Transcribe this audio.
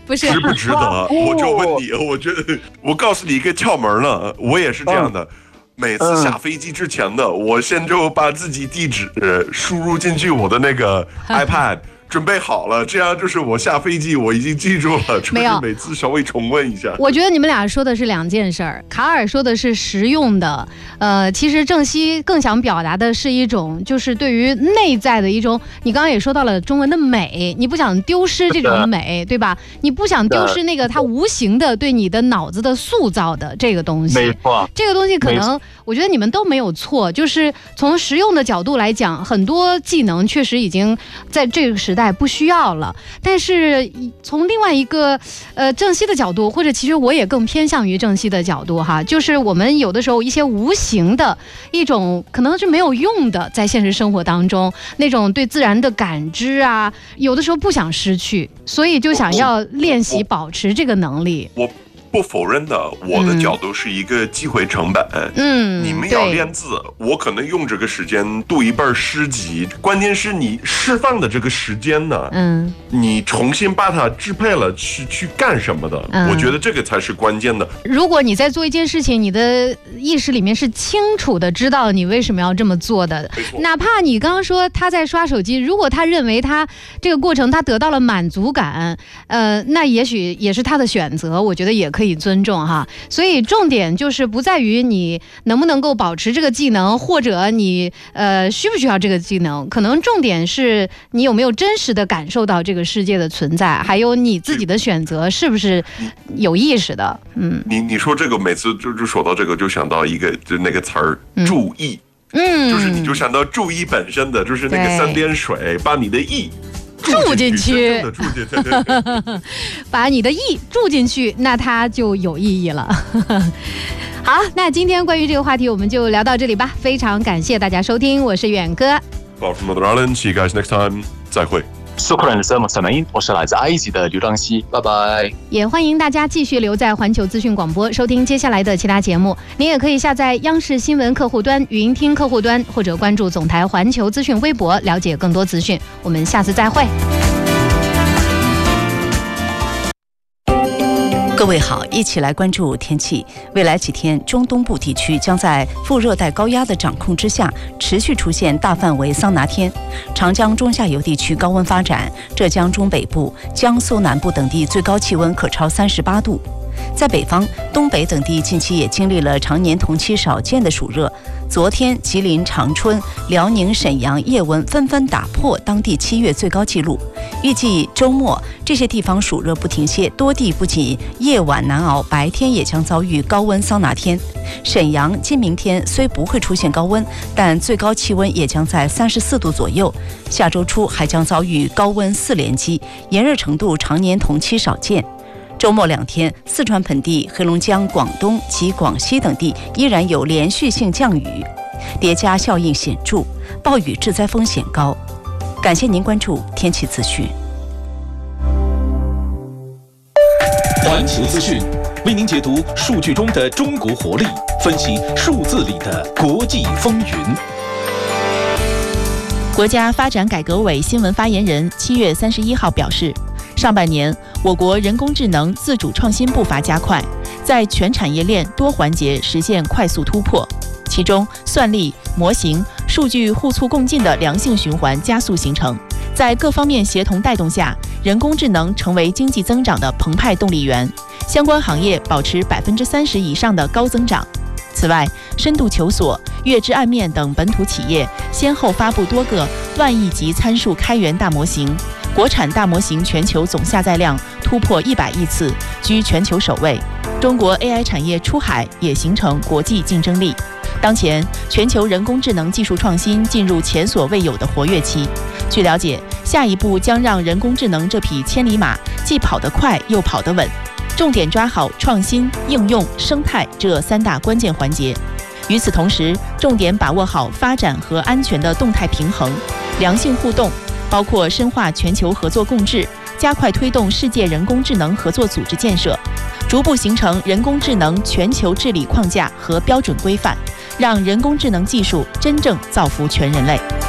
不是值不值得？我就问你，我觉得我告诉你一个窍门了，我也是这样的。每次下飞机之前的，我先就把自己地址输入进去我的那个 iPad。准备好了，这样就是我下飞机我已经记住了， 没有每次稍微重温一下。 我觉得你们俩说的是两件事儿，卡尔说的是实用的，其实郑熙更想表达的是一种就是对于内在的一种，你刚刚也说到了中文的美，你不想丢失这种美，对吧？你不想丢失那个它无形的对你的脑子的塑造的这个东西。 没错， 这个东西可能我觉得你们都没有错，就是从实用的角度来讲，很多技能确实已经在这个时代不需要了，但是从另外一个郑熙的角度，或者其实我也更偏向于郑熙的角度哈，就是我们有的时候一些无形的一种可能是没有用的，在现实生活当中那种对自然的感知啊，有的时候不想失去，所以就想要练习保持这个能力。 我不否认的，我的角度是一个机会成本。你们要练字，我可能用这个时间读一本诗集，关键是你释放的这个时间呢，你重新把它支配了去干什么的，我觉得这个才是关键的。 如果你在做一件事情，你的意识里面是清楚的知道你为什么要这么做的，哪怕你刚刚说他在刷手机，如果他认为他这个过程他得到了满足感，那也许也是他的选择，我觉得也可以尊重哈。所以重点就是不在于你能不能够保持这个技能，或者你需不需要这个技能，可能重点是你有没有真实的感受到这个世界的存在，还有你自己的选择是不是有意识的。 你说这个每次就说到这个就想到一个就那个词儿注意，就是你就想到注意本身的就是那个3点水把你的意住进去， 对， 把你的意住进去，那它就有意义了。好，那今天关于这个话题我们就聊到这里吧，非常感谢大家收听，我是远哥。 From Northern Ireland, see you guys next time. 再会。 Shukran Mustamain， 我是来自埃及的刘浪熙，拜拜。 也欢迎大家继续留在环球资讯广播收听接下来的其他节目。您也可以下载央视新闻客户端、语音听客户端，或者关注总台环球资讯微博，了解更多资讯。我们下次再会。 各位好，一起来关注天气。未来几天，中东部地区将在副热带高压的掌控之下，持续出现大范围桑拿天。长江中下游地区高温发展，浙江中北部、江苏南部等地最高气温可超38度。在北方，东北等地近期也经历了常年同期少见的暑热。昨天，吉林长春、辽宁沈阳夜温纷纷打破当地7月最高纪录。预计周末这些地方暑热不停歇，多地不仅夜晚难熬，白天也将遭遇高温桑拿天。沈阳今明天虽不会出现高温，但最高气温也将在34度左右。下周初还将遭遇高温4连击，炎热程度常年同期少见。周末2天，四川盆地、黑龙江、广东及广西等地依然有连续性降雨，叠加效应显著，暴雨致灾风险高。感谢您关注天气资讯。 环球资讯为您解读数据中的中国活力，分析数字里的国际风云。 国家发展改革委新闻发言人7月31号表示，上半年我国人工智能自主创新步伐加快，在全产业链多环节实现快速突破，其中算力、模型、数据互促共进的良性循环加速形成，在各方面协同带动下，人工智能成为经济增长的澎湃动力源，相关行业保持30%以上的高增长。此外，深度求索、月之暗面等本土企业先后发布多个万亿级参数开源大模型，国产大模型全球总下载量突破100亿次，居全球首位。中国 AI 产业出海也形成国际竞争力。当前，全球人工智能技术创新进入前所未有的活跃期。据了解，下一步将让人工智能这匹千里马既跑得快又跑得稳，重点抓好创新、应用、生态这3大关键环节。与此同时，重点把握好发展和安全的动态平衡，良性互动，包括深化全球合作共治，加快推动世界人工智能合作组织建设，逐步形成人工智能全球治理框架和标准规范，让人工智能技术真正造福全人类。